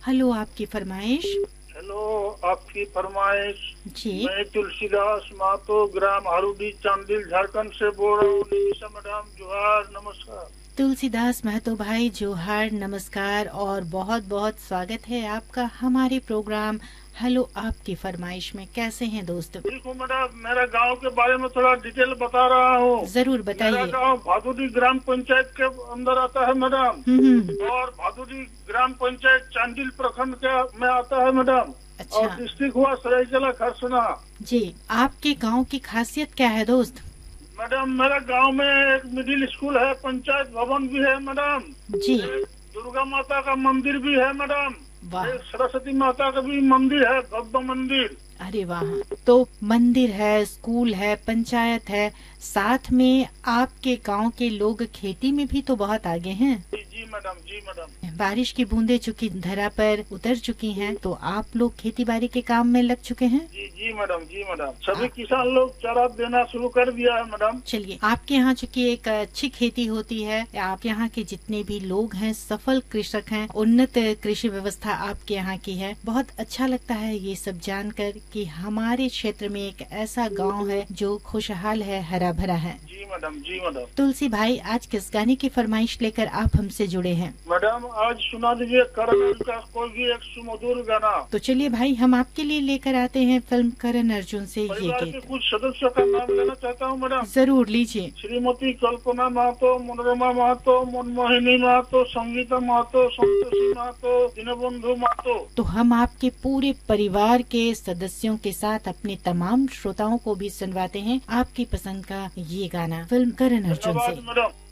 Hello, आपकी फरमाइश। Hello, आपकी फरमाइश। जी। मैं तुलसीदास महतो, ग्राम हारूडी, चांदिल, झारखंड से बोल रहा हूँ। निशा मैडम, जोहार, नमस्कार। तुलसीदास महतो भाई, जोहार, नमस्कार और बहुत बहुत स्वागत है आपका हमारे प्रोग्राम हेलो आपकी फरमाइश में। कैसे हैं दोस्त? ठीक हूँ मैडम। मेरा गांव के बारे में थोड़ा डिटेल बता रहा हूँ। जरूर मेरा बताइए। गांव भादुडी ग्राम पंचायत के अंदर आता है मैडम। और भादुडी ग्राम पंचायत चांदिल प्रखंड के में आता है मैडम। अच्छा। और डिस्ट्रिक्ट हुआ सरायकेला खरसना। जी, आपके गांव की खासियत क्या है दोस्त? मैडम, मेरा गांव में एक मिडिल स्कूल है, पंचायत भवन भी है मैडम जी। दुर्गा माता का मंदिर भी है मैडम। वाह। एक सरस्वती माता का भी मंदिर है, भव्य मंदिर। अरे वाह, तो मंदिर है, स्कूल है, पंचायत है, साथ में आपके गांव के लोग खेती में भी तो बहुत आगे हैं। जी मैडम, जी मैडम। बारिश की बूंदें चूंकि धरा पर उतर चुकी हैं, तो आप लोग खेती बाड़ी के काम में लग चुके हैं। जी मैडम, जी मैडम। सभी किसान लोग चारा देना शुरू कर दिया है मैडम। चलिए, आपके यहाँ चूंकि एक अच्छी खेती होती है, आपके यहाँ के जितने भी लोग हैं सफल कृषक हैं, उन्नत कृषि व्यवस्था आपके यहाँ की है। बहुत अच्छा लगता है ये सब जानकर कि हमारे क्षेत्र में एक ऐसा गांव है जो खुशहाल है, हरा भरा है। जी मैडम, जी मैडम। तुलसी भाई, आज किस गाने की फरमाइश लेकर आप हमसे जुड़े हैं? मैडम, आज सुना दीजिए करण अर्जुन का कोई भी एक सुमधुर गाना। तो चलिए भाई, हम आपके लिए लेकर आते हैं फिल्म करण अर्जुन से ये परिवार के गीत। कुछ सदस्यों का नाम लेना चाहता हूँ मैडम। जरूर लीजिए। श्रीमती कल्पना महतो, मनोरमा महतो, मनमोहिनी महतो, संगीता महतो, संतोषी महतो, दीनबंधु महतो। तो हम आपके पूरे परिवार के सदस्यों के साथ अपने तमाम श्रोताओं को भी सुनवाते हैं आपकी पसंद का ये गाना फिल्म करण अर्जुन से। धन्यवाद मैडम।